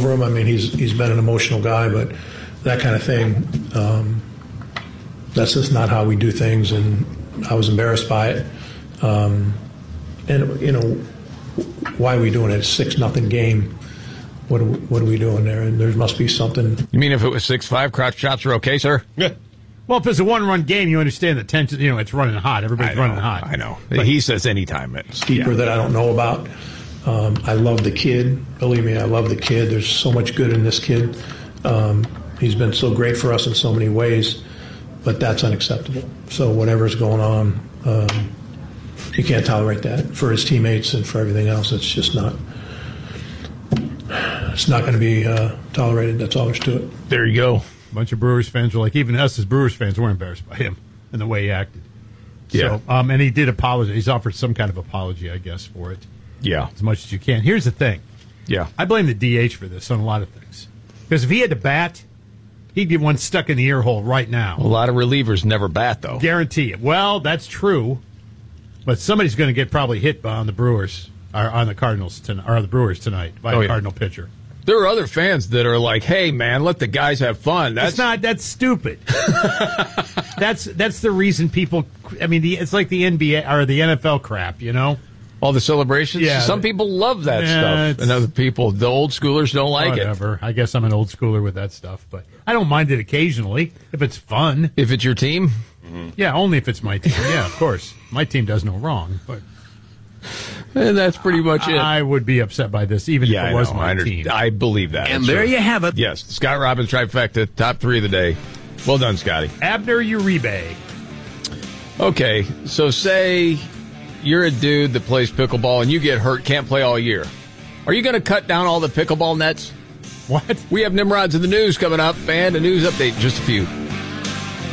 for him. I mean, he's been an emotional guy, but that kind of thing, that's just not how we do things, and I was embarrassed by it. And, why are we doing it? It's a 6-0 game. What are we doing there? And there must be something. You mean if it was 6-5, crotch shots are okay, sir? Yeah. Well, if it's a one-run game, you understand the tension. It's running hot. Everybody's running hot. I know. But he says anytime. It's keeper that I don't know about. I love the kid. Believe me, I love the kid. There's so much good in this kid. He's been so great for us in so many ways, but that's unacceptable. So whatever's going on, you can't tolerate that for his teammates and for everything else. It's just not. It's not going to be tolerated. That's all there's to it. There you go. A bunch of Brewers fans were like, even us as Brewers fans were embarrassed by him and the way he acted. Yeah. So, and he did apologize. He's offered some kind of apology, I guess, for it. Yeah. As much as you can. Here's the thing. Yeah. I blame the DH for this on a lot of things. Because if he had to bat, he'd get one stuck in the ear hole right now. A lot of relievers never bat, though. Guarantee it. Well, that's true. But somebody's going to get probably hit on the Brewers, or on the Cardinals tonight, or the Brewers tonight by a Cardinal pitcher. There are other fans that are like, "Hey, man, let the guys have fun." That's stupid. that's the reason people. I mean, it's like the NBA or the NFL crap, All the celebrations. Yeah. Some people love that stuff, and other people, the old schoolers, don't like whatever. I guess I'm an old schooler with that stuff, but I don't mind it occasionally if it's fun. If it's your team, yeah, only if it's my team. Yeah, of course, my team does no wrong, but. And that's pretty much it. I would be upset by this, even if it was my team. I believe that. And there you have it. Yes, Scott Robbins trifecta, top 3 of the day. Well done, Scotty. Abner Uribe. Okay, so say you're a dude that plays pickleball and you get hurt, can't play all year. Are you going to cut down all the pickleball nets? What? We have Nimrods in the news coming up and a news update in just a few.